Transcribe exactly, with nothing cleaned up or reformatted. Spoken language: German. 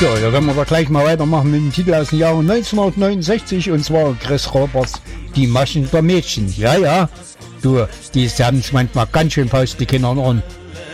Ja, da werden wir doch gleich mal weitermachen mit dem Titel aus dem Jahr neunzehnhundertneunundsechzig, und zwar Chris Roberts, Die Maschen der Mädchen. Ja, ja, du, die haben es manchmal ganz schön faust, die Kinder an.